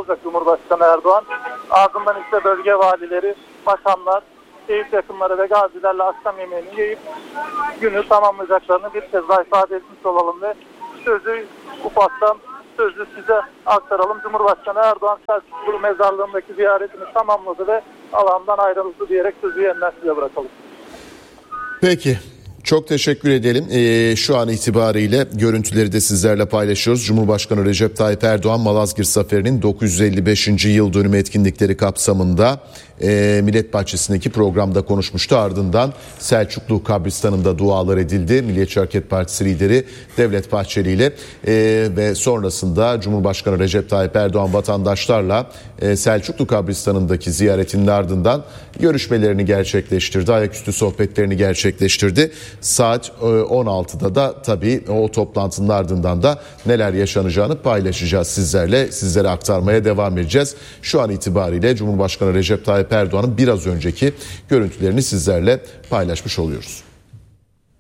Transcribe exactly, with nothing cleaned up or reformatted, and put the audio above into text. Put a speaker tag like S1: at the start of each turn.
S1: olacak Cumhurbaşkanı Erdoğan. Ardından ise bölge valileri, bakanlar, şehit yakınları ve gazilerle akşam yemeğini yiyip günü tamamlayacaklarını bir kez daha ifade etmiş olalım ve sözü ufaktan sözü size aktaralım. Cumhurbaşkanı Erdoğan Selçuklu mezarlığındaki ziyaretini tamamladı ve alandan ayrıldı diyerek sözü yeniden size bırakalım.
S2: Peki. Çok teşekkür edelim. Ee, şu an itibariyle görüntüleri de sizlerle paylaşıyoruz. Cumhurbaşkanı Recep Tayyip Erdoğan Malazgirt Zaferi'nin dokuz yüz elli beşinci yıl dönümü etkinlikleri kapsamında e, Millet Bahçesi'ndeki programda konuşmuştu. Ardından Selçuklu kabristanında dualar edildi. Milliyetçi Hareket Partisi lideri Devlet Bahçeli ile e, ve sonrasında Cumhurbaşkanı Recep Tayyip Erdoğan vatandaşlarla e, Selçuklu kabristanındaki ziyaretinin ardından görüşmelerini gerçekleştirdi. Ayaküstü sohbetlerini gerçekleştirdi. Saat on altıda da tabii o toplantının ardından da neler yaşanacağını paylaşacağız sizlerle. Sizlere aktarmaya devam edeceğiz. Şu an itibariyle Cumhurbaşkanı Recep Tayyip Erdoğan'ın biraz önceki görüntülerini sizlerle paylaşmış oluyoruz.